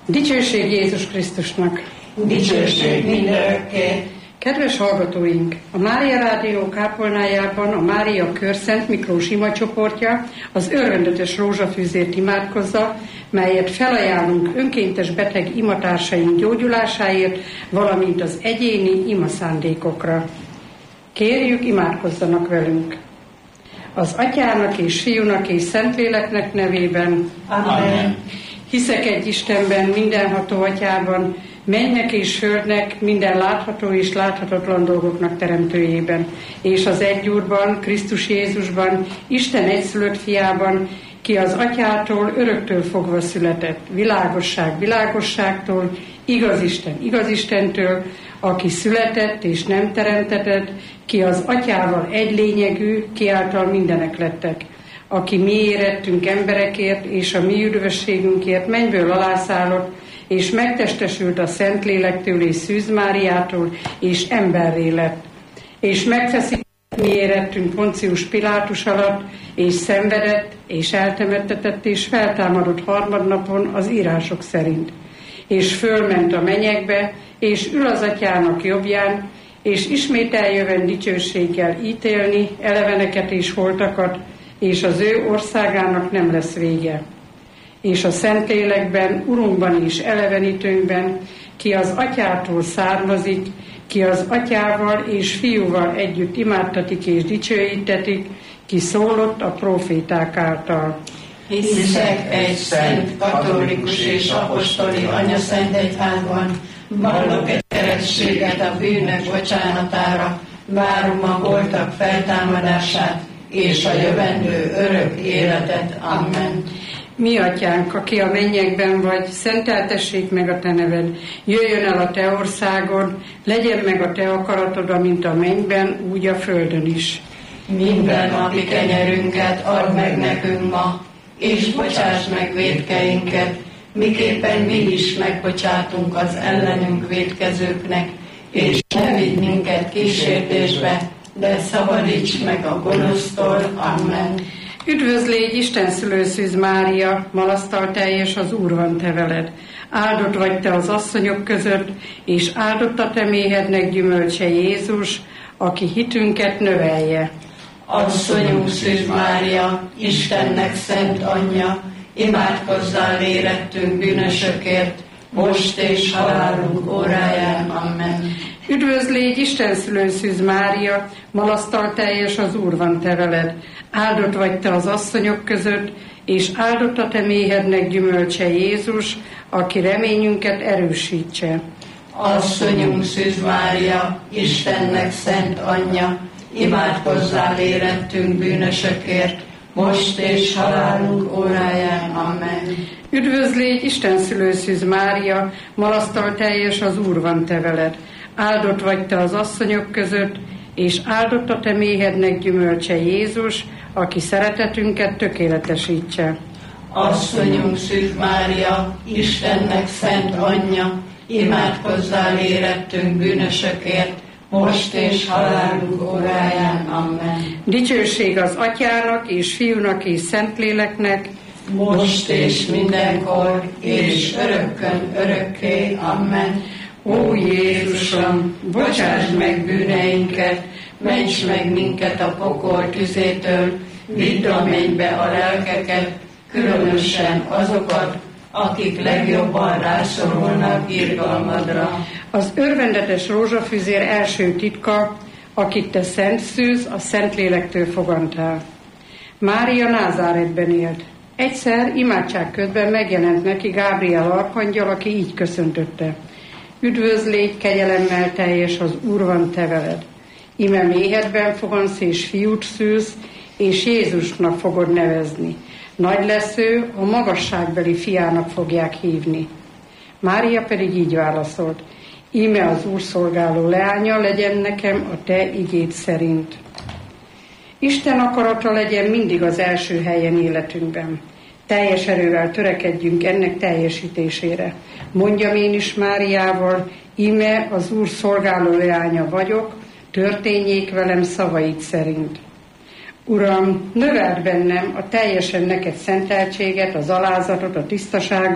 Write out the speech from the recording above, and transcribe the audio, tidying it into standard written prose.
Dicsőség Jézus Krisztusnak! Dicsőség mindörökké! Kedves hallgatóink! A Mária Rádió kápolnájában a Mária Kör Szent Miklós imacsoportja az örvendetes rózsafűzért imádkozza, melyet felajánlunk önkéntes beteg imatársaink gyógyulásáért, valamint az egyéni imaszándékokra. Kérjük, imádkozzanak velünk! Az Atyának és Fiúnak és Szentléleknek nevében. Amen. Hiszek egy Istenben, mindenható Atyában, mennynek és földnek, minden látható és láthatatlan dolgoknak teremtőjében, és az egy Úrban, Krisztus Jézusban, Isten egyszülött fiában, ki az Atyától öröktől fogva született, világosság világosságtól, igaz Isten igaz Istentől, aki született és nem teremtetett, ki az Atyával egy lényegű, ki által mindenek lettek, aki mi érettünk emberekért, és a mi üdvösségünkért mennyből alászállott, és megtestesült a Szentlélektől és Szűz Máriától, és emberré lett. És megfeszített mi érettünk Poncius Pilátus alatt, és szenvedett, és eltemettetett, és feltámadott harmadnapon az írások szerint. És fölment a mennyekbe, és ül az Atyának jobbján, és ismét eljövend dicsőséggel ítélni eleveneket és holtakat, és az ő országának nem lesz vége. És a Szentlélekben, Urunkban és elevenítőnkben, ki az Atyától származik, ki az Atyával és Fiúval együtt imádtatik és dicsőítetik, ki szólott a próféták által. Hiszek egy szent, katolikus és apostoli anyaszent egyházban, vallok egy keresztséget a bűnök bocsánatára, várom a holtak feltámadását és a jövendő örök életet. Amen. Mi Atyánk, aki a mennyekben vagy, szenteltessék meg a te neved, jöjjön el a te országod, legyen meg a te akaratod, amint a mennyben, úgy a földön is. Minden napi kenyerünket add meg nekünk ma, és bocsáss meg vétkeinket, miképpen mi is megbocsátunk az ellenünk vétkezőknek, és ne vigy minket kísértésbe, de szabadíts meg a gonosztól. Amen. Üdvözlégy, Isten szülőszűz Mária, malasztal teljes, az Úr van te veled. Áldott vagy te az asszonyok között, és áldott a te méhednek gyümölcse Jézus, aki hitünket növelje. Asszonyunk Szűz Mária, Istennek szent anyja, imádkozzál érettünk bűnösökért, most és halálunk óráján. Amen. Üdvözlégy, Isten szülőszűz Mária, malasztal teljes, az Úr van te veled. Áldott vagy te az asszonyok között, és áldott a te méhednek gyümölcse Jézus, aki reményünket erősítse. Asszonyunk Szűz Mária, Istennek szent anyja, imádkozzál érettünk bűnösökért, most és halálunk óráján. Amen. Üdvözlégy, Isten szülőszűz Mária, malasztal teljes, az Úr van te veled. Áldott vagy te az asszonyok között, és áldott a te méhednek gyümölcse Jézus, aki szeretetünket tökéletesítse. Asszonyunk Szűz Mária, Istennek szent anyja, imádkozzál érettünk bűnösökért, most és halálunk óráján. Amen. Dicsőség az Atyának és Fiúnak és Szentléleknek, most és mindenkor, és örökkön örökké. Amen. Ó Jézusom, bocsáss meg bűneinket, ments meg minket a pokol tüzétől, vidd a mennybe a lelkeket, különösen azokat, akik legjobban rászorulnak irgalmadra. Az örvendetes rózsafűzér első titka, akit te szent szűz, a Szentlélektől fogantál. Mária Názáretben élt. Egyszer imádság közben megjelent neki Gábriel arkangyal, aki így köszöntötte. Üdvözlégy, kegyelemmel teljes, az Úr van te veled. Ime méhedben fogansz, és fiút szülsz, és Jézusnak fogod nevezni. Nagy lesz ő, a magasságbeli fiának fogják hívni. Mária pedig így válaszolt. Íme az Úr szolgáló leánya, legyen nekem a te igéd szerint. Isten akarata legyen mindig az első helyen életünkben. Teljes erővel törekedjünk ennek teljesítésére. Mondjam én is Máriával, íme az Úr szolgáló leánya vagyok, történjék velem szavaid szerint. Uram, növeld bennem a teljesen neked szenteltséget, az alázatot, a tisztaságot,